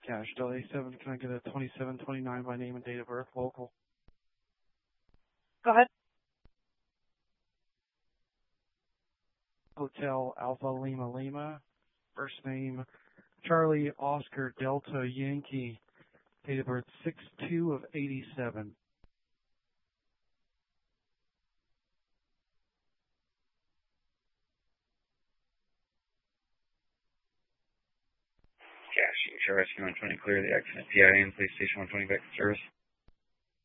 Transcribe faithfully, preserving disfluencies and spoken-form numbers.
Cash Delay seven, can I get a twenty-seven twenty-nine by name and date of birth, local? Go ahead. Hotel Alpha Lima Lima, first name Charlie Oscar Delta Yankee, date of birth six two of eighty-seven. Cash, Rescue one twenty, clear the accident. P I A and Police Station one twenty back to service.